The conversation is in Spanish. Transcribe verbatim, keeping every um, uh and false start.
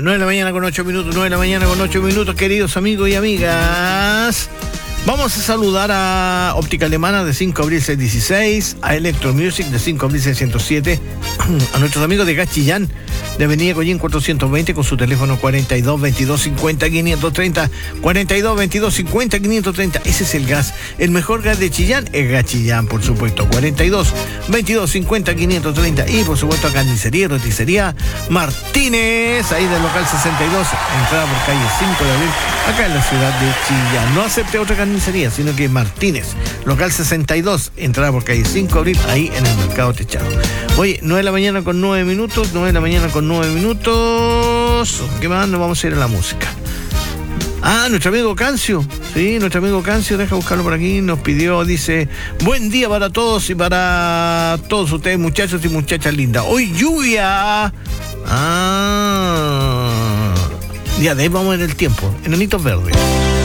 nueve de la mañana con ocho minutos, nueve de la mañana con ocho minutos, queridos amigos y amigas. Vamos a saludar a Óptica Alemana de cinco de abril seiscientos dieciséis, a Electro Music de cinco de abril seiscientos siete, a nuestros amigos de Gachillán, de Avenida Collín cuatrocientos veinte, con su teléfono cuarenta y dos, veintidós, cincuenta, quinientos treinta, cuarenta y dos, veintidós, cincuenta, quinientos treinta. Ese es el gas. El mejor gas de Chillán es Gachillán, por supuesto. cuarenta y dos, veintidós, cincuenta, quinientos treinta. Y por supuesto, carnicería y roticería Martínez, ahí del local sesenta y dos, entrada por calle cinco de abril, acá en la ciudad de Chillán. No acepte otra carnicería, sino que Martínez, local sesenta y dos, entrada por calle cinco de abril, ahí en el mercado techado. Oye, nueve de la mañana con nueve minutos, nueve de la mañana con nueve minutos. ¿Qué más? Nos vamos a ir a la música. Ah, nuestro amigo Cancio. Sí, nuestro amigo Cancio, deja buscarlo por aquí. Nos pidió, dice: buen día para todos y para todos ustedes, muchachos y muchachas lindas. Hoy lluvia. Ah. Ya de ahí vamos en el tiempo. Enanitos verdes.